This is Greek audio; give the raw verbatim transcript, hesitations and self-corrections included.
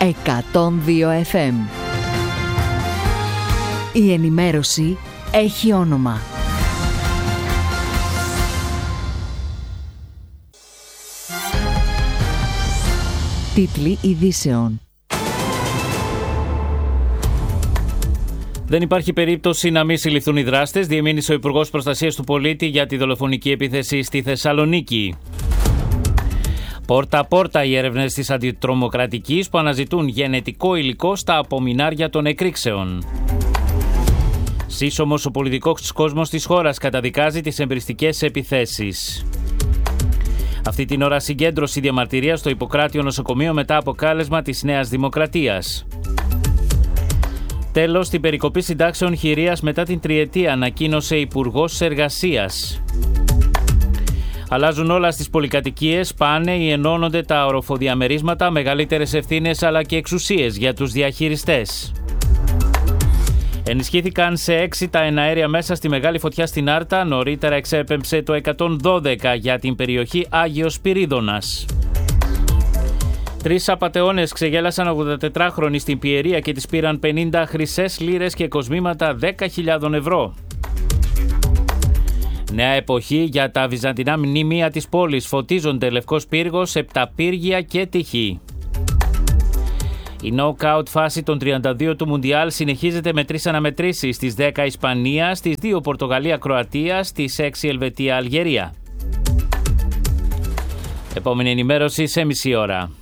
εκατόν δύο εφ εμ. Η ενημέρωση έχει όνομα. Τίτλοι ειδήσεων. Δεν υπάρχει περίπτωση να μην συλληφθούν οι δράστες, διεμήνυσε ο Υπουργός Προστασίας του Πολίτη για τη δολοφονική επίθεση στη Θεσσαλονίκη. Πόρτα-πόρτα οι έρευνες της αντιτρομοκρατικής που αναζητούν γενετικό υλικό στα απομεινάρια των εκρήξεων. Σύσσωμος ο πολιτικός κόσμος της χώρας καταδικάζει τις εμπριστικές επιθέσεις. Αυτή την ώρα συγκέντρωση διαμαρτυρίας στο Ιπποκράτιο νοσοκομείο μετά από κάλεσμα της Νέας Δημοκρατίας. Τέλος, την περικοπή συντάξεων χειρίας μετά την τριετία ανακοίνωσε Υπουργός Εργασίας. Αλλάζουν όλα στις πολυκατοικίες, πάνε ή ενώνονται τα οροφοδιαμερίσματα, μεγαλύτερες ευθύνες αλλά και εξουσίες για τους διαχειριστές. Ενισχύθηκαν σε έξι τα εναέρια μέσα στη μεγάλη φωτιά στην Άρτα, νωρίτερα εξέπεμψε το εκατόν δώδεκα για την περιοχή Άγιος Πυρίδωνας. Τρεις απατεώνες ξεγέλασαν ογδοντατετράχρονοι στην Πιερία και τις πήραν πενήντα χρυσές λίρες και κοσμήματα δέκα χιλιάδες ευρώ. Νέα εποχή για τα βυζαντινά μνημεία της πόλης. Φωτίζονται Λευκός Πύργος, Επταπύργια και Τυχή. Η νοκάουτ φάση των τριάντα δύο του Μουντιάλ συνεχίζεται με τρεις αναμετρήσεις, στις δέκα Ισπανία, στις δύο Πορτογαλία-Κροατία, στις έξι Ελβετία-Αλγερία. Επόμενη ενημέρωση σε μισή ώρα.